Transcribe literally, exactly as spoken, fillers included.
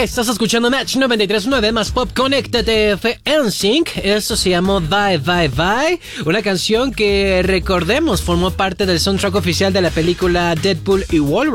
Estás escuchando Match noventa y tres punto nueve más Pop Conéctate F N Sync. Esto se llamó Bye Bye Bye, una canción que recordemos formó parte del soundtrack oficial de la película Deadpool y Wolverine.